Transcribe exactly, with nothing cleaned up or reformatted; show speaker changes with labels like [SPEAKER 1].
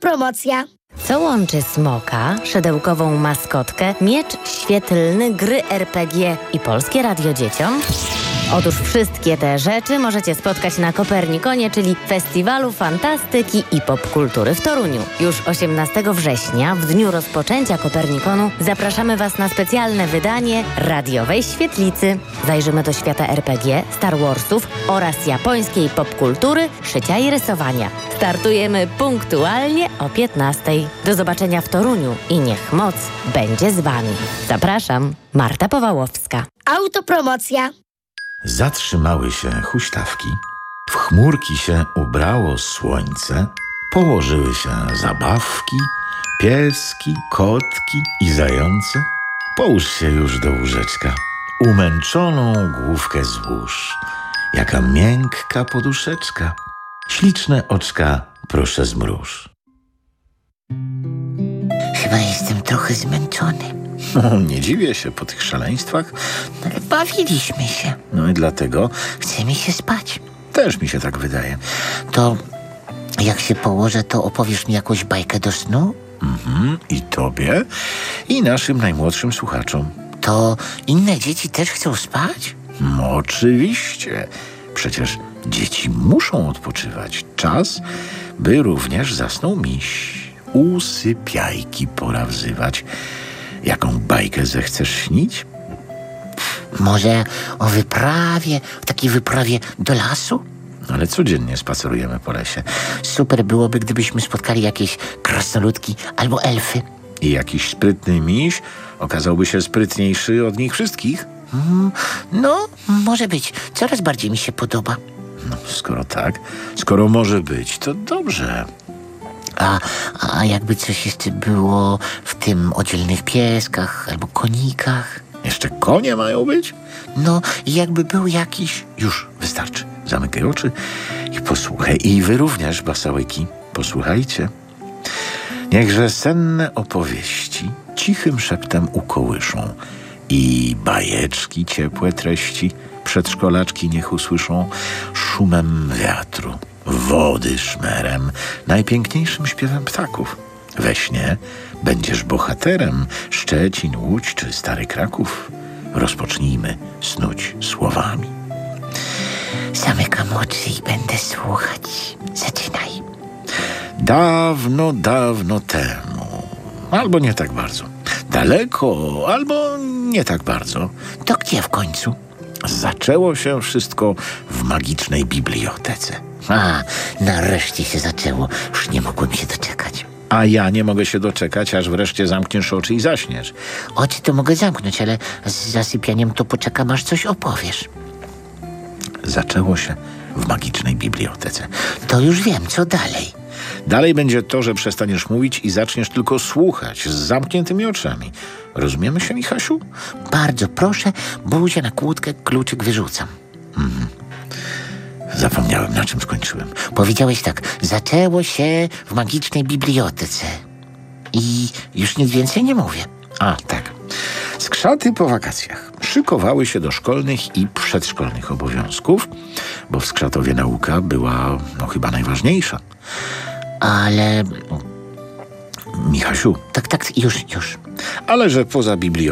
[SPEAKER 1] Autopromocja.
[SPEAKER 2] Co łączy smoka, szydełkową maskotkę, miecz świetlny, gry er pe gie i Polskie Radio Dzieciom? Otóż wszystkie te rzeczy możecie spotkać na Kopernikonie, czyli Festiwalu Fantastyki i Popkultury w Toruniu. Już osiemnastego września, w dniu rozpoczęcia Kopernikonu, zapraszamy Was na specjalne wydanie radiowej świetlicy. Zajrzymy do świata er pe gie, Star Warsów oraz japońskiej popkultury, szycia i rysowania. Startujemy punktualnie o piętnastej. Do zobaczenia w Toruniu i niech moc będzie z Wami. Zapraszam, Marta Powałowska.
[SPEAKER 1] Autopromocja.
[SPEAKER 3] Zatrzymały się huśtawki, w chmurki się ubrało słońce, położyły się zabawki, pieski, kotki i zające. Połóż się już do łóżeczka, umęczoną główkę złóż. Jaka miękka poduszeczka, śliczne oczka proszę zmruż.
[SPEAKER 4] Chyba jestem trochę zmęczony.
[SPEAKER 3] No, nie dziwię się po tych szaleństwach.
[SPEAKER 4] Ale bawiliśmy się.
[SPEAKER 3] No i dlatego
[SPEAKER 4] Chce mi się spać.
[SPEAKER 3] też mi się tak wydaje.
[SPEAKER 4] To jak się położę, to opowiesz mi jakąś bajkę do snu?
[SPEAKER 3] Mhm, i tobie, i naszym najmłodszym słuchaczom.
[SPEAKER 4] To inne dzieci też chcą spać?
[SPEAKER 3] No, oczywiście. Przecież dzieci muszą odpoczywać. Czas, by również zasnął miś. Usypiajki pora wzywać. Jaką bajkę zechcesz śnić?
[SPEAKER 4] Może o wyprawie, o takiej wyprawie do lasu?
[SPEAKER 3] Ale codziennie spacerujemy po lesie.
[SPEAKER 4] Super byłoby, gdybyśmy spotkali jakieś krasnoludki albo elfy.
[SPEAKER 3] I jakiś sprytny miś okazałby się sprytniejszy od nich wszystkich?
[SPEAKER 4] Mm, no, może być. Coraz bardziej mi się podoba.
[SPEAKER 3] No, skoro tak, skoro może być, to dobrze.
[SPEAKER 4] A, a jakby coś jeszcze było w tym o dzielnych pieskach albo konikach?
[SPEAKER 3] Jeszcze konie mają być?
[SPEAKER 4] No, jakby był jakiś...
[SPEAKER 3] Już, wystarczy. Zamykaj oczy i posłuchaj. I wy również, basałyki, posłuchajcie. Niechże senne opowieści cichym szeptem ukołyszą i bajeczki ciepłe treści przedszkolaczki niech usłyszą szumem wiatru, wody szmerem, najpiękniejszym śpiewem ptaków. We śnie będziesz bohaterem Szczecin, Łódź czy Stary Kraków. Rozpocznijmy snuć słowami.
[SPEAKER 4] Zamykam oczy i będę słuchać. Zaczynaj.
[SPEAKER 3] Dawno, dawno temu, albo nie tak bardzo, daleko, albo nie tak bardzo,
[SPEAKER 4] To gdzie w końcu?
[SPEAKER 3] zaczęło się wszystko w magicznej bibliotece.
[SPEAKER 4] A, nareszcie się zaczęło. Już nie mogłem się doczekać.
[SPEAKER 3] A ja nie mogę się doczekać, aż wreszcie zamkniesz oczy i zaśniesz.
[SPEAKER 4] Oczy to mogę zamknąć, ale z zasypianiem to poczekam, aż coś opowiesz.
[SPEAKER 3] Zaczęło się w magicznej bibliotece.
[SPEAKER 4] To już wiem, co dalej.
[SPEAKER 3] Dalej będzie to, że przestaniesz mówić i zaczniesz tylko słuchać z zamkniętymi oczami. Rozumiemy się, Michasiu?
[SPEAKER 4] Bardzo proszę, buzię na kłódkę, kluczyk wyrzucam.
[SPEAKER 3] Zapomniałem, na czym skończyłem.
[SPEAKER 4] Powiedziałeś tak, zaczęło się w magicznej bibliotece. I już nic więcej nie mówię.
[SPEAKER 3] A, tak. Skrzaty po wakacjach szykowały się do szkolnych i przedszkolnych obowiązków, bo w Skrzatowie nauka była, no, chyba najważniejsza.
[SPEAKER 4] Ale...
[SPEAKER 3] Michasiu,
[SPEAKER 4] Tak, tak, już, już.
[SPEAKER 3] ale że poza biblioteką